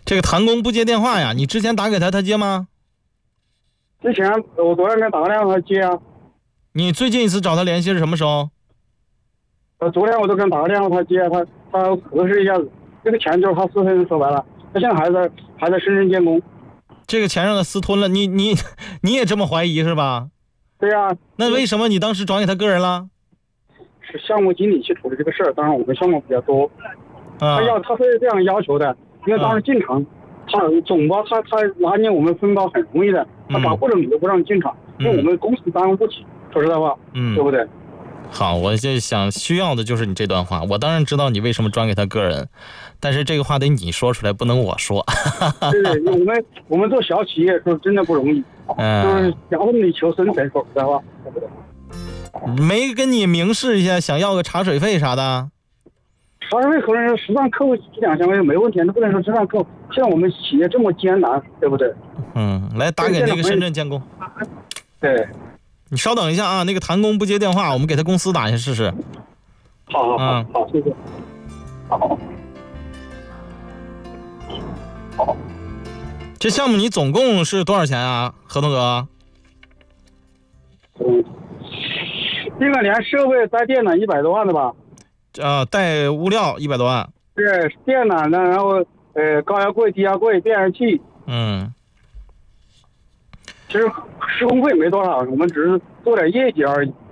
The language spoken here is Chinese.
这个谭工不接电话呀？你之前打给他，他接吗？ 之前我昨天给他打个电话，他接啊。 你最近一次找他联系是什么时候？ 昨天我都给他打个电话，他接，他核实一下子，这个钱就是他私吞，说白了，他现在还在深圳监工。 这个钱让他私吞了，你也这么怀疑是吧？ 对呀、 那为什么你当时转给他个人了？ 是项目经理去处理这个事儿，当然我们项目比较多， 啊， 他是这样要求的，因为当时进场，他总包他拿捏我们分包很容易的，他打不准你就不让你进场，因为我们公司担负不起，说实在话，对不对？ 好，我就想需要的就是你这段话。我当然知道你为什么转给他个人，但是这个话得你说出来，不能我说。 对，我们做小企业说真的不容易，就是小里求生存，说实在话，对不对？ 没跟你明示一下想要个茶水费啥的？ 茶水费可能是适当扣1-2千块钱没问题，那不能说适当扣。现在我们企业这么艰难，对不对？ 来打给那个深圳监工。 对。 你稍等一下啊，那个谭工不接电话，我们给他公司打一下试试。 好，谢谢。好。 这项目你总共是多少钱啊，合同哥？ 这个连设备带电缆100多万的吧？ 带物料100多万。 对，电缆的，然后高压柜、低压柜、变压器。其实施工费没多少，我们只是做点业绩而已。